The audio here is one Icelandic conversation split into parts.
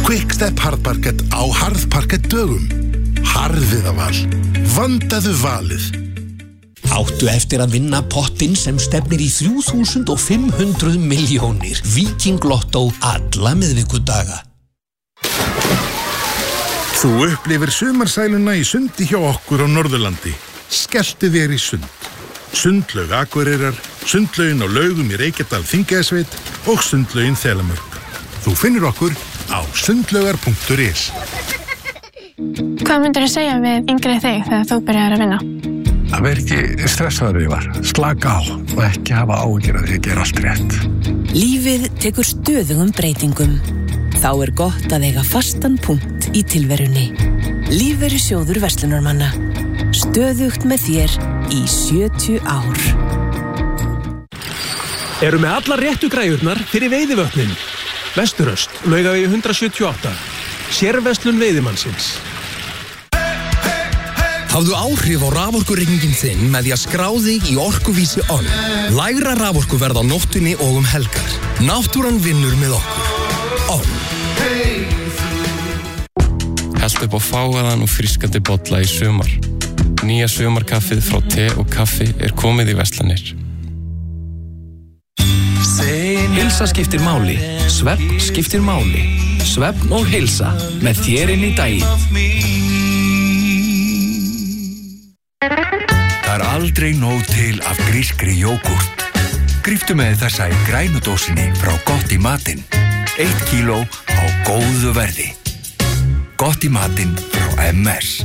Quickstep harðparkett á harðparkett dögum. Harðviðaval. Vandaðu valið. Áttu eftir að vinna pottinn sem stefnir í 3.500 milljónir. Viking Lotto alla miðvikudaga. Þú upplifir sumarsæluna í sundi hjá okkur á Norðurlandi. Skelltu þér í sund. Sundlaug Akureyrar, sundlaugin á Laugum í Reykjadal Þingeyjarsveit og sundlaugin Þelamörk. Þú finnur okkur á sundlaugar.is. Hvað myndirðu segja við yngri þig þegar þú byrjar að vinna? Að vera ekki stressaður yfir, slaka á og ekki hafa áhyggjur af því að gera allt rétt. Lífið tekur stöðugum breytingum. Þá gott að eiga fastan punkt í tilverunni. Lífeyrissjóður verslunarmanna. Stöðugt með þér í 70 ár. Eru með allar réttu græjurnar fyrir veiðivötnin. Vesturöst, Laugavegi 178. Sérverslun veiðimannsins. Hafðu áhrif á raforkureikningin þinn með því að skrá þig í Orkuvísi On. Lægra raforkuverð á nóttunni og helgar. Náttúran vinnur með okkur. On. Held upp á fágaðan og frískandi bolla í sumar. Nýja sumarkaffið frá te og kaffi komið í verslanir. Heilsa skiptir máli. Svefn skiptir máli. Svefn og heilsa með þér inn í daginn. Það aldrei nóg til af grískri jógurt. Gríptu með þessa í grænudósinni frá Gott í matinn. 1 kíló á góðu verði. Gott í matinn frá MS.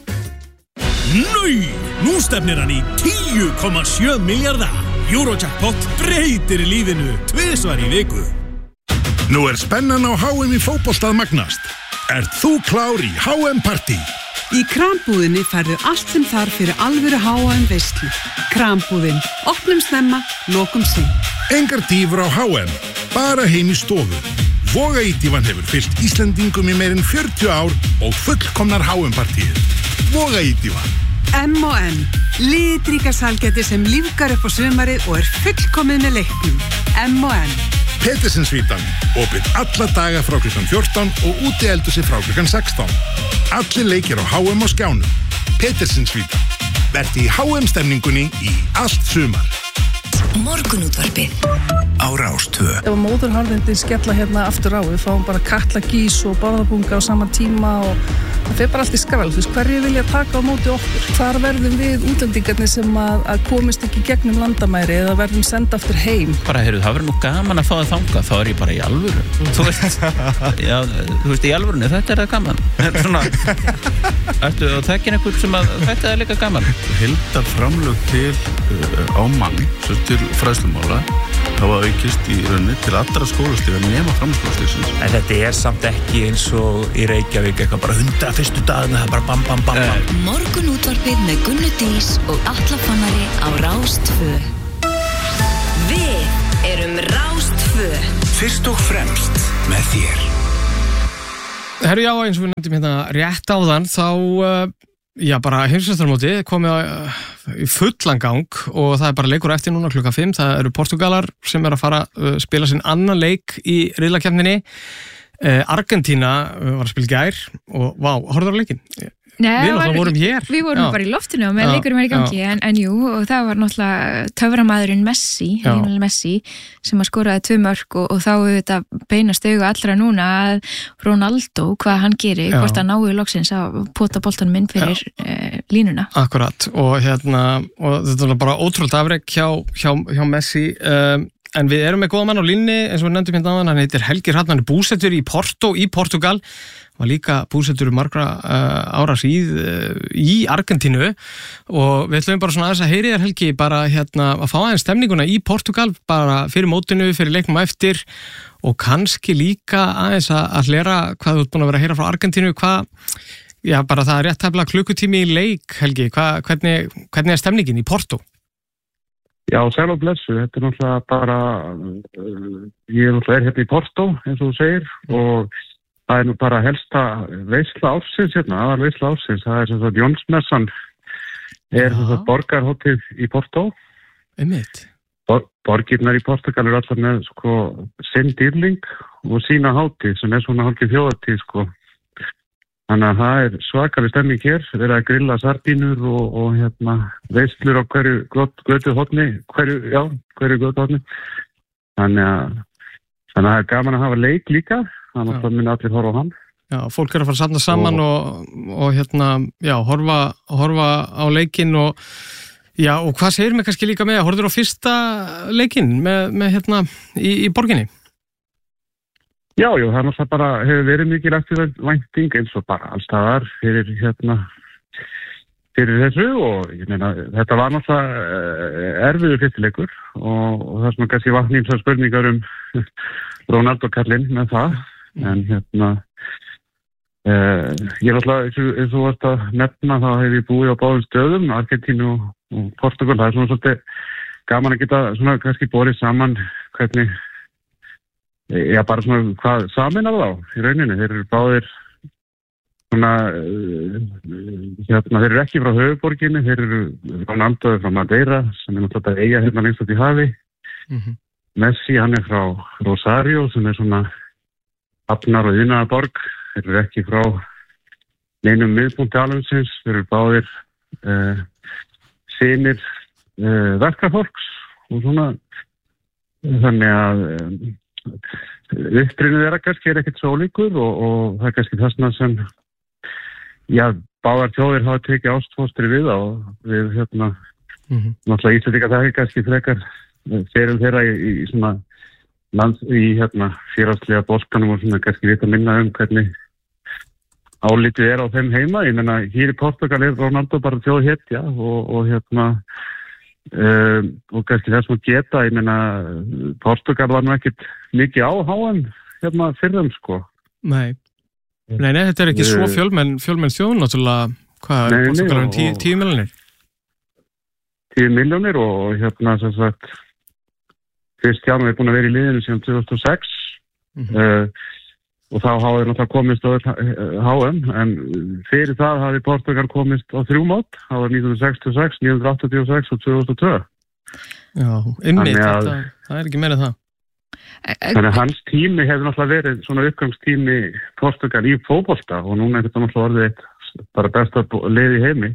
Nú stefnir hann í 10,7 milljarða. Eurojackpot breytir lífinu 2 svar í viku. Nú spennan á HM í fótbolta að magnast. Ert þú klár í HM-partí? Í Krambúðinni færðu allt sem þarf fyrir alvöru HM veislu. Krambúðin. Opnum snemma, lokum seint. Engar dýfur á HM. Bara heim í stofu. Vogaítífan hefur fylgt Íslendingum í meirinn 40 ár og fullkomnar HM-partíið. Vogaítífan. M&M. Litríka sælgæti sem lífgar upp á sumarið og fullkomið með leiknum. M&M. Petersinsvítan. Opið alla daga frá klukkan 14 og útieldursi frá klukkan 16. Allir leikir á HM á skjánum. Petersinsvítan. Vertu í HM-stemningunni í allt sumar. Morgunútvarpið á Rás 2. Ef móðurharðindin skella hérna aftur á, við fáum bara katla gís og barðabunga á sama tíma og það fer bara allt í skrall. Þú veist, hverju vilja taka á móti okkur? Hvar verðum við útlendingarnir sem að komist ekki gegnum landamæri eða verðum senda aftur heim? Bara, heyrðu, það verður nú gaman að fá það þangað, þá ég bara í alvöru. Þú veist, í alvörunni, þetta það gaman. Svona, ertu að þekkin einhver sem að þetta líka gaman? Heildarframlög til ámann, til fræðslumála, hafa aukist í rauninni til allra skólastiga nema framhaldsskólastigsins. En þetta samt ekki eins og í Reykjavík, eitthvað bara 100 fyrstu dagina, það bara bam, bam, bam, bam. Morgunútvarpið með Gunnu Dís og Atla Fannari á Rás 2. Við erum Rás 2. Fyrst og fremst með þér. Herru, já, eins og við nefndum hérna rétt áðan, þá bara heimsmeistarmótið komið í fullan gang og það bara leikur eftir núna klukkan 5. Það eru Portúgalar sem að fara að spila sinn annan leik í riðlakeppninni. Argentína var að spila í gær og horfður á leikinn? Nei, við náttúrulega vorum hér. Við vorum bara í loftinu og með leikurum í gangi, en jú, og það var náttúrulega töframadurinn Messi, Lionel Messi, sem að skoraði 2 mörk og þá þetta beinast auga allra núna að Ronaldo, hvað hann gerir, hvort að náu loksins að pota boltanum inn fyrir línuna. Akkurat, og þetta var bara ótrúlega afrek hjá Messi, en við erum með góða mann á línni, eins og við nefndum hérna áðan, hann heitir Helgi Hrafn, hann búsettur í Porto í Portugal, var líka búsettur margra ára síð í Argentínu og við ætlum bara svona aðeins að heyri þér Helgi bara að fá aðeins stemninguna í Portugal bara fyrir mótinu, fyrir leiknum eftir og kannski líka aðeins að hlera hvað þú ert búin að vera að heyra frá Argentínu, bara það rétt tæplega klukkutími í leik Helgi, hvernig stemningin í Porto? Já, sæl og blessu, þetta náttúrulega bara, ég náttúrulega hérna í Porto, eins og þú segir, og það nú bara helsta veisla ársins hérna, aðal veisla ársins, það sem sagt Jónsmessan, sem sagt borgarhátíð í Porto. Einmitt. Borgirnar í Portugal allar með sinn dýrling og sína hátíð sem svona hálfgeð þjóðatíð sko. Þannig að það svakaleg stemming hér, verið að grilla sardínur og veislur á hverju götuhorni, hverju götuhorni. Þannig að það gaman að hafa leik líka, þannig að það muni allir horfa á hann. Já, fólk að fara að safna saman og horfa á leikinn og hvað segir mig kannski líka með að horfður á fyrsta leikinn með í borginni? Já, það er náttúrulega bara, hefur verið mikið vænting eins og bara allstaðar fyrir þessu og ég meina, þetta var náttúrulega erfiður fyrstileikur og það er svona kannski vatn ímsa spurningar Ronaldo kallinn með það, en ég er náttúrulega, eins og varst að nefna, þá hef ég búið á báðum stöðum, Argentínu og Portugal, það er svona svolítið gaman að geta svona kannski borið saman hvernig bara svona hvað samin af þá í rauninni. Þeir eru báðir svona þeir eru ekki frá höfuborginni, þeir eru Ronaldo frá Madeira sem náttúrulega eiga lengst út í hafi. Messi, hann frá Rosario sem svona hafnar og iðnaðarborg. Þeir eru ekki frá neinum miðpunkti alheimsins, þeir eru báðir synir verkafólks og svona þannig að upprunið þeirra kannski ekkert svo ólíkur og það kannski þessna sem báðar þjóðir hafa tekið ástfóstri við og við náttúrulega Íslendingar það kannski frekar fyrir þeirra í svona í félagslega boltanum og svona kannski vita minna hvernig álitið á þeim heima. Ég meina, hér í Portugal Ronaldo bara þjóðhetja og kannski þess að geta, ég meina, Portugal var nú ekkert mikið á HM fyrir sko. Nei, þetta ekki svo fjölmenn þjóð náttúrulega, hvað Portugal 10 milljónir? 10 milljónir og sem sagt Cristiano búin að vera í liðinu síðan 2006 og þá hafa þeir náttúrulega komist á HM, en fyrir það hafi Portugal komist á 3 mót, það var 1966, 1986 og 2002. Já, einmitt, það ekki meira það. Þannig að hans tími hefur náttúrulega verið svona uppgangstími Portugal í fótbolta og núna þetta náttúrulega orðið eitt bara besta lið í heimi.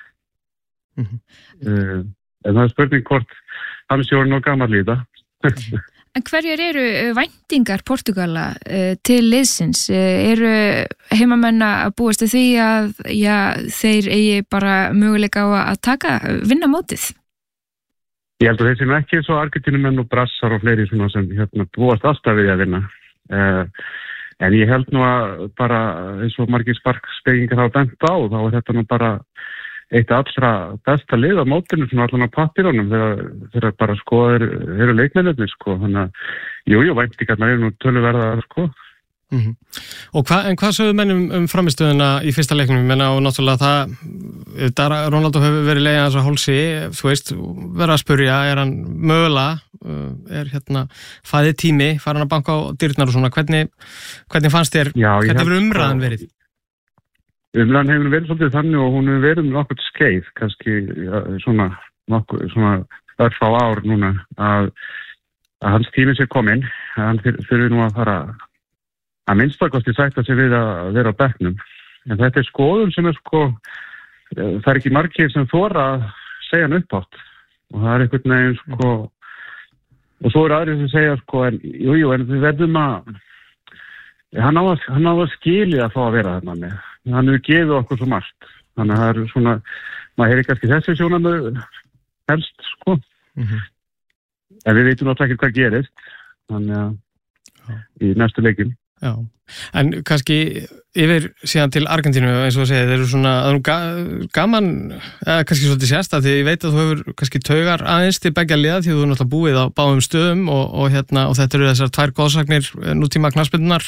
En það spurning hvort hans orðin og gammal í það. En hverjar eru væntingar Portugala til liðsins? Eru heimamenn að búast því að þeir eigi bara möguleika á að vinna mótið? Ég held að þeir sem ekki svo Argentínumenn og brassar og fleiri svona sem búast alltaf við að vinna. En ég held nú að bara eins og margir sparkspekingar hafa bent á, þá er þetta nú bara eitt allra besta lið á mótinu svona allan á pappírunum þegar bara skoðar eru leikmennirnir sko, þannig að væntingarnar eru nú töluverðar sko. Og hvað sögðu menn framistöðuna í fyrsta leiknum? Ég menna og náttúrulega Ronaldo hefur verið leiðan þess að hálsi, þú veist, verið að spurja, er hann mögulega, fæði tími, fara hann að banka á dyrnar og svona, hvernig fannst þér, hvernig hefur umræðan verið? Umræðan hefur verið svolítið þannig og hún hefur verið nokkuð skeið, kannski svona örfá ár núna, að hans tími sé kominn, hann þurfi nú að fara að minnstakosti sætta sig við að vera á bekknum. En þetta skoðun sem sko, það ekki margir sem þora að segja hann uppátt. Og það einhvern veginn sko, og svo aðrir sem segja sko, en við verðum að, hann á að skilja að fá að vera þarna með. Hann hefur gefið okkur svo margt. Þannig að það svona, maður hefur kannski þessi sjónarmið helst sko. En við veitum náttúrulega ekki hvað gerist. Þannig að í næstu leikin. Já, en kannski yfir síðan til Argentínu eins og að segja, þeir eru svona gaman, kannski svolítið sérst að því ég veit að þú hefur kannski taugar aðeins til beggja liða því þú er náttúrulega búið á báðum stöðum og þetta eru þessar 2 góðsagnir nútíma knattspyrnunnar.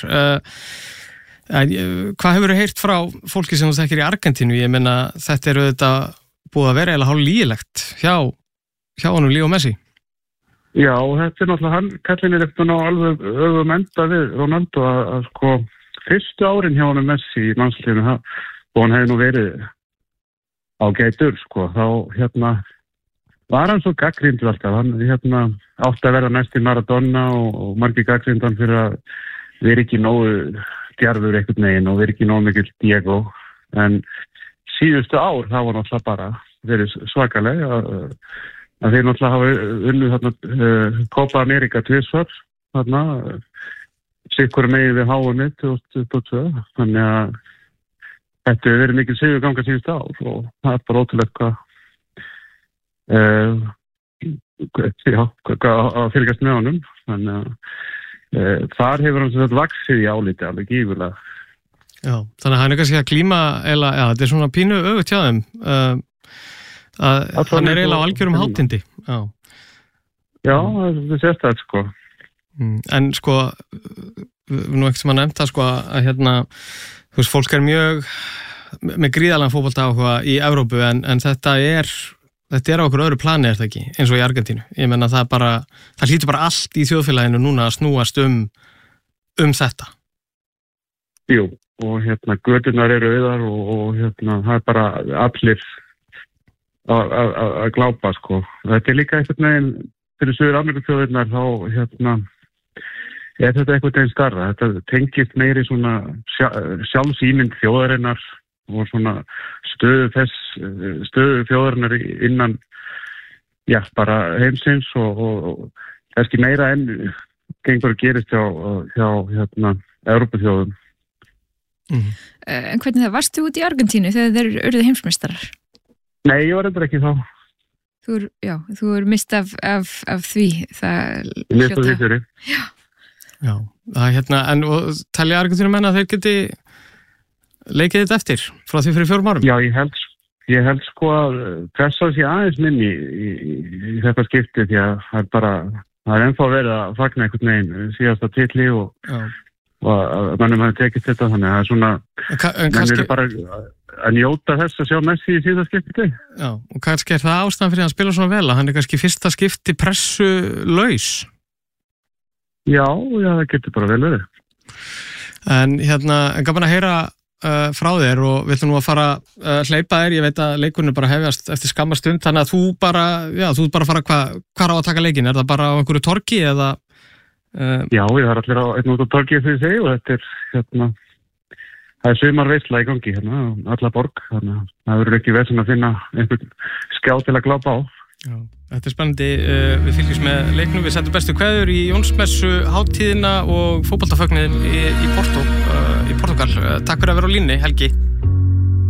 Hvað hefur þú heyrt frá fólki sem þú þekkir í Argentínu? Ég meina þetta eru þetta búið að vera eiginlega hálf lýgilegt hjá honum Leo Messi. Já, þetta náttúrulega kallin eftir ná alveg öfum enda við Ronaldo að sko fyrstu árin hjá honum Messi í landsliðinu og hann hefði nú verið ágætur sko, þá var hann svo gagnrýndur alltaf, hann átti að vera næst í Maradona og margir gagnrýndan fyrir að verið ekki nógu djarfur einhvern veginn og verið ekki nógu mikil Diego, en síðustu ár það var náttúrulega bara verið svakaleg að þeir náttúrulega hafa unnið þarna Copa America 2 þarna sikkur megin við háunni 2022, þannig að þetta hefur verið mikil sigurganga síðustu ár og það er bara ótrúlega hvað að fylgjast með honum, þannig að þar hefur hann þetta vaxið í áliti alveg gífurlega. Já, þannig að hann er kannski að glíma eða, já, þetta er svona pínu öfugt hjá þeim að hann er eiginlega á algjörum hátindi. Já, það sést það sko. En sko nú ekkert sem að nefnt það sko að hérna, þú veist, fólk er mjög með gríðalega fótbolta áhuga í Evrópu en þetta er á okkur öðru plani, er það ekki, eins og í Argentínu. Ég menna það hlýtur bara allt í þjóðfélaginu núna að snúast um þetta. Jú, og göturnar eru auðar og það er bara allir að glápa, sko. Þetta er líka einhvern veginn fyrir Suður Ameríkuþjóðirnar þá er þetta einhvern veginn starra. Þetta tengist meiri svona sjálfsýmynd þjóðarinnar og svona stöðu þjóðarinnar innan bara heimsins og kannski meira enn gengur að gerist hjá Evrópuþjóðum. En hvernig það varstu út í Argentínu þegar þeir urðu heimsmeistarar? Nei, ég var reyndar ekki þá. Þú er mist af því það mist af því fyrir. Já, en og talja Argentínu menna að þeir geti leikið þetta eftir frá því fyrir 4 árum? Já, ég held sko að pressa sér aðeins minni í þetta skipti því að það er ennþá verið að fagna einhvern veginn síðasta titli og mannum hafi tekist þetta, þannig að það er svona menn eru bara að njóta þess að sjá Messi í síðasta skipti. Já, og kannski er það ástæðan fyrir að spila svona vel að hann er kannski fyrsta skipti pressu laus? Já, það getur bara vel verið. En gaman að heyra frá þér og við ætlum nú að fara hleypa þér, ég veit að leikurinn er bara hefjast eftir skamma stund, þannig að þú bara fara hvað á að taka leikin, er það bara á einhverju torgi eða? Já, ég þarf allir á einn út á torgi þegar ég segi og þetta er það er sumarveisla í gangi alla borg, þannig að það verður ekki vesen að finna einhvern skjá til að glápa á. Já, þetta er spennandi, við fylgjumst með leiknum, við sendum bestu kveður í Jónsmessu hátíðina og fótboltafögnin í Portugal. Takk fyrir að vera á línni, Helgi.